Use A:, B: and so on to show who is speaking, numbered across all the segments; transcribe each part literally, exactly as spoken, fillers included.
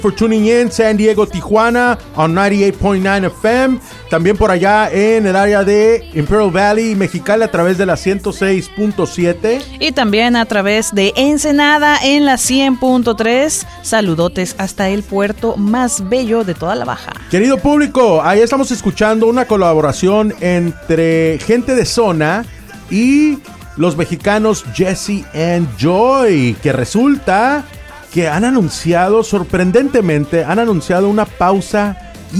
A: For tuning in, San Diego, Tijuana, on ninety-eight point nine F M. También por allá en el área de Imperial Valley, Mexicali, a través de la ciento seis punto siete.
B: Y también a través de Ensenada en la cien punto tres. Saludotes hasta el puerto más bello de toda la Baja.
A: Querido público, ahí estamos escuchando una colaboración entre gente de zona y los mexicanos Jesse and Joy, que resulta que han anunciado, sorprendentemente, han anunciado una pausa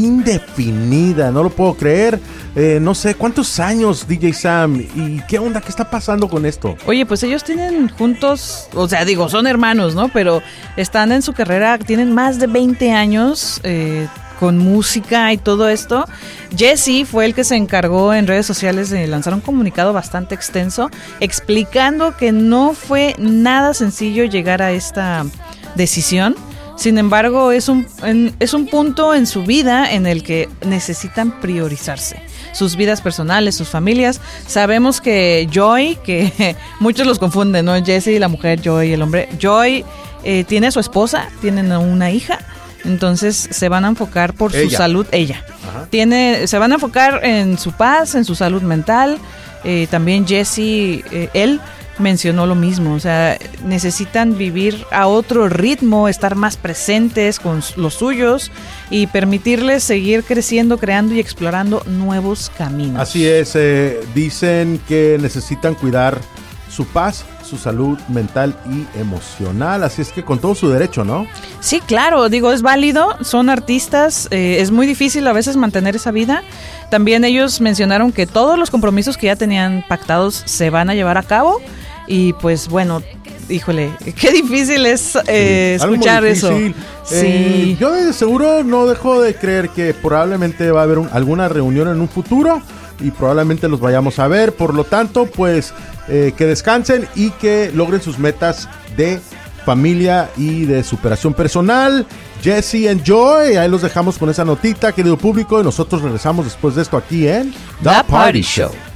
A: indefinida. No lo puedo creer. Eh, no sé, ¿cuántos años, D J Sam? ¿Y qué onda? ¿Qué está pasando con esto?
B: Oye, pues ellos tienen juntos, o sea, digo, son hermanos, ¿no? Pero están en su carrera, tienen más de veinte años eh, con música y todo esto. Jesse fue el que se encargó en redes sociales de lanzar un comunicado bastante extenso, explicando que no fue nada sencillo llegar a esta decisión. Sin embargo, es un, en, es un punto en su vida en el que necesitan priorizarse. Sus vidas personales, sus familias. Sabemos que Joy, que muchos los confunden, ¿no? Jesse, la mujer, Joy, el hombre. Joy eh, tiene a su esposa, tienen una hija. Entonces se van a enfocar por
A: ella.
B: su salud, ella. Ajá. Tiene, se van a enfocar en su paz, en su salud mental. Eh, también Jesse, eh, él mencionó lo mismo, o sea, necesitan vivir a otro ritmo, estar más presentes con los suyos y permitirles seguir creciendo, creando y explorando nuevos caminos.
A: Así es, eh, dicen que necesitan cuidar su paz, su salud mental y emocional, así es que con todo su derecho, ¿no?
B: Sí, claro, digo, es válido, son artistas, eh, es muy difícil a veces mantener esa vida. También ellos mencionaron que todos los compromisos que ya tenían pactados se van a llevar a cabo y pues bueno, híjole, qué difícil es eh, sí, escuchar eso.
A: Eh,
B: sí.
A: Yo de seguro no dejo de creer que probablemente va a haber un, alguna reunión en un futuro y probablemente los vayamos a ver, por lo tanto, pues eh, que descansen y que logren sus metas de familia y de superación personal. Jesse and Joy, ahí los dejamos con esa notita, querido público, y nosotros regresamos después de esto aquí en
B: The Party Show.